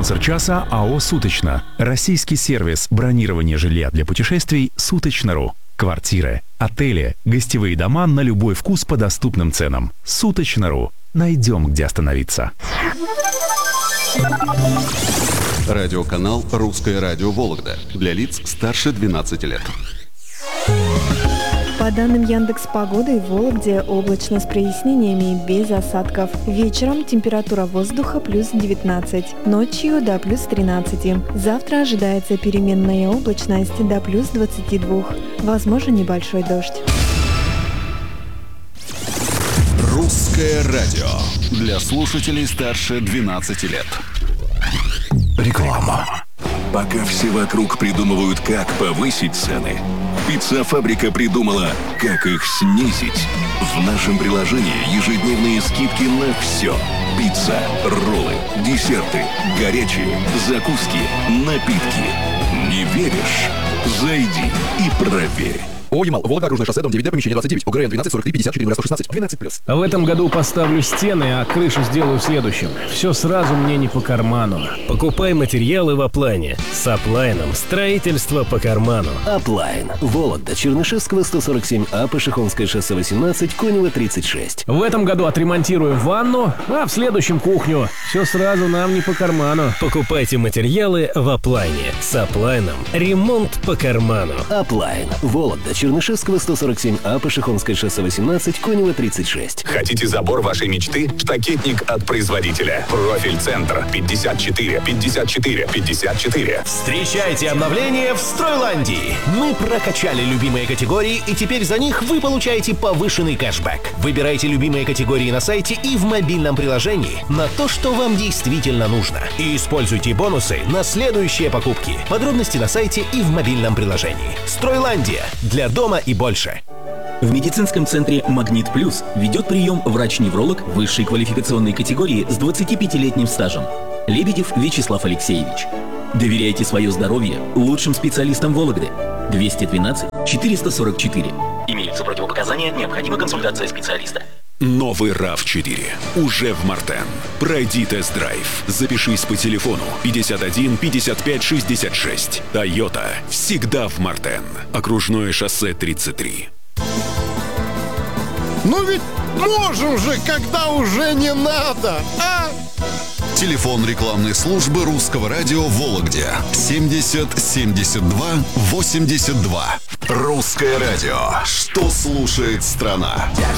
Спонсор часа АО «Суточно». Российский сервис бронирования жилья для путешествий «Суточно.ру». Квартиры, отели, гостевые дома на любой вкус по доступным ценам. «Суточно.ру». Найдем, где остановиться. Радиоканал «Русское радио Вологда» для лиц старше 12 лет. По данным Яндекс.Погоды, в Вологде облачно с прояснениями, без осадков. Вечером температура воздуха плюс 19, ночью до плюс 13. Завтра ожидается переменная облачность до плюс 22. Возможен небольшой дождь. Русское радио для слушателей старше 12 лет. Реклама. Пока все вокруг придумывают, как повысить цены, Пицца-фабрика придумала, как их снизить. В нашем приложении ежедневные скидки на все. Пицца, роллы, десерты, горячие, закуски, напитки. Не веришь? Зайди и проверь. Ямал, Волга, Окружное шоссе, дом 9, помещение 29, ОГРН 12 43 54 116, 12+. В этом году поставлю стены, а крышу сделаю в следующем. Все сразу мне не по карману. Покупай материалы в Аплайне. С Аплайном строительство по карману. Аплайн. Вологда, Чернышевского 147А, Пашихонское шоссе 18, Конева 36. В этом году отремонтируем ванну, а в следующем кухню. Все сразу нам не по карману. Покупайте материалы в Аплайне. С Аплайном ремонт по карману. Аплайн. Вологда, Чернышевского 147А, Пашихонское шоссе 18, Конева 36. Хотите забор вашей мечты? Штакетник от производителя. Профиль-центр 54 54 54. Встречайте обновление в Стройландии. Мы прокачали любимые категории, и теперь за них вы получаете повышенный кэшбэк. Выбирайте любимые категории на сайте и в мобильном приложении на то, что вам действительно нужно. И используйте бонусы на следующие покупки. Подробности на сайте и в мобильном приложении. Стройландия. Для дома и больше. В медицинском центре «Магнит Плюс» ведет прием врач-невролог высшей квалификационной категории с 25-летним стажем. Лебедев Вячеслав Алексеевич. Доверяйте свое здоровье лучшим специалистам Вологды. 212 444. Имеются противопоказания, необходима консультация специалиста. Новый RAV4 уже в Мартен. Пройди тест-драйв. Запишись по телефону 51 55 66. Toyota всегда в Мартен. Окружное шоссе 33. Ну ведь можем же, когда уже не надо, а? Телефон рекламной службы Русского радио в Вологде 70 72 82. Русское радио. Что слушает страна?